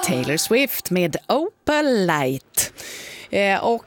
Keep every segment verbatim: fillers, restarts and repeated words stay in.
Taylor Swift med Opal Light. Eh, och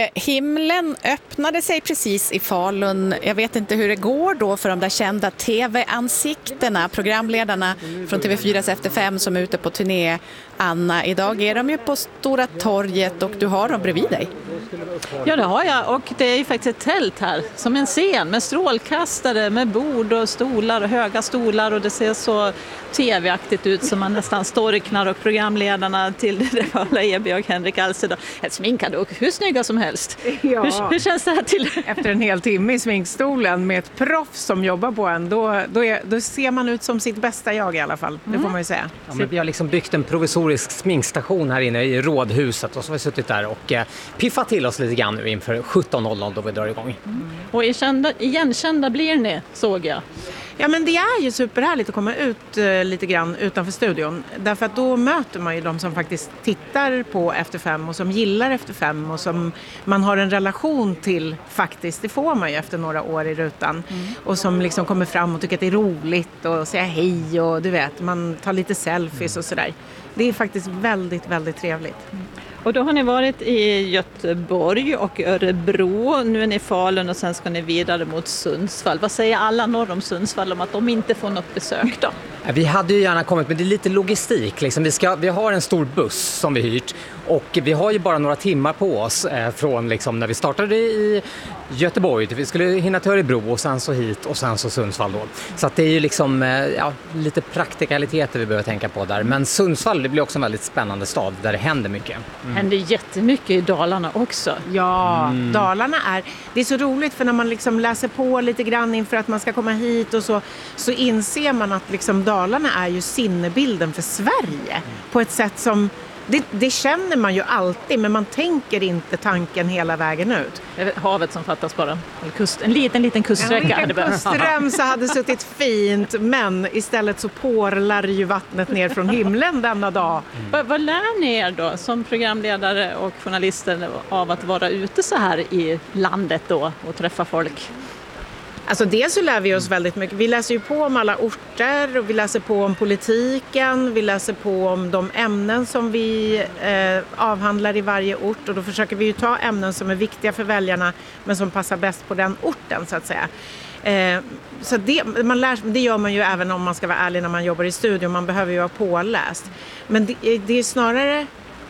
himlen öppnade sig precis i Falun. Jag vet inte hur det går då för de där kända tv-ansiktena, programledarna från T V fyras Efter fem som är ute på turné. Anna, idag är de ju på Stora torget och du har dem bredvid dig. Ja, det har jag, och det är ju faktiskt ett tält här som en scen med strålkastare, med bord och stolar och höga stolar, och det ser så tv-aktigt ut som man nästan storknar, och programledarna till det var E B och Henrik Alsed är sminkade och hur snygga som helst. Ja. Hur, hur känns det här till? Efter en hel timme i sminkstolen med ett proffs som jobbar på en, då, då, är, då ser man ut som sitt bästa jag i alla fall, det får man ju säga. Ja, men vi har liksom byggt en provisorisk sminkstation här inne i rådhuset, och så har vi suttit där och eh, piffat till oss lite grann nu inför sjutton noll noll då vi drar igång. Mm. Och igenkända, igenkända blir ni, såg jag. Ja, men det är ju superhärligt att komma ut eh, lite grann utanför studion. Därför att då möter man ju de som faktiskt tittar på Efter fem och som gillar Efter fem och som man har en relation till faktiskt. Det får man ju efter några år i rutan. Mm. Och som liksom kommer fram och tycker att det är roligt och säger hej och du vet, man tar lite selfies och sådär. Det är faktiskt väldigt, väldigt trevligt. Mm. Och då har ni varit i Göteborg och Örebro, nu är ni i Falun och sen ska ni vidare mot Sundsvall. Vad säger alla norr om Sundsvall om att de inte får något besök då? Vi hade ju gärna kommit, men det är lite logistik. Liksom. Vi, ska, vi har en stor buss som vi hyrt och vi har ju bara några timmar på oss eh, från liksom, när vi startade i Göteborg. Vi skulle hinna till Örebro och sen så hit och sen så Sundsvall då. Så att det är ju liksom, eh, ja, lite praktikaliteter vi behöver tänka på där. Men Sundsvall, det blir också en väldigt spännande stad där det händer mycket. Mm. Händer jättemycket i Dalarna också. Ja, mm. Dalarna är, det är så roligt för när man liksom läser på lite grann inför att man ska komma hit och så, så inser man att liksom Dalarna är ju sinnebilden för Sverige på ett sätt som det, det känner man ju alltid, men man tänker inte tanken hela vägen ut. Det är havet som fattas bara. Eller kust, en liten, liten kuststräcka. En liten kustremsa hade suttit fint, men istället så porlar ju vattnet ner från himlen denna dag. Mm. Vad, vad lär ni er då som programledare och journalister av att vara ute så här i landet då och träffa folk? Alltså dels så lär vi oss väldigt mycket. Vi läser ju på om alla orter och vi läser på om politiken. Vi läser på om de ämnen som vi eh, avhandlar i varje ort. Och då försöker vi ju ta ämnen som är viktiga för väljarna men som passar bäst på den orten så att säga. Eh, så det, man lär, det gör man ju även om man ska vara ärlig när man jobbar i studion. Man behöver ju vara påläst. Men det, det är snarare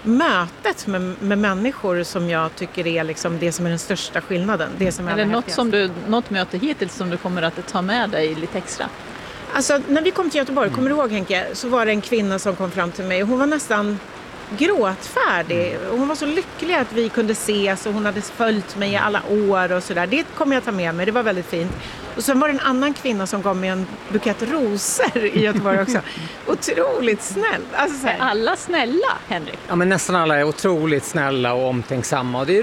mötet med, med människor som jag tycker är liksom det som är den största skillnaden. Det som är är det något, som du, något möte hittills som du kommer att ta med dig lite extra? Alltså när vi kom till Göteborg, kommer du ihåg Henke, så var det en kvinna som kom fram till mig och hon var nästan gråtfärdig. Hon var så lycklig att vi kunde ses och hon hade följt mig i alla år och sådär. Det kommer jag ta med mig, det var väldigt fint. Och sen var det en annan kvinna som gav mig en bukett rosor i Göteborg också. Otroligt snällt. Alltså så här. Är alla snälla, Henrik? Ja, men nästan alla är otroligt snälla och omtänksamma. Och det är